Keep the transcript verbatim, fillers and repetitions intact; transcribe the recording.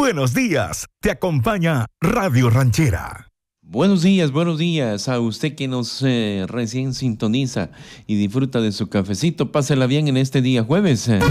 Buenos días, te acompaña Radio Ranchera. Buenos días, buenos días a usted que nos eh, recién sintoniza y disfruta de su cafecito. Pásela bien en este día jueves.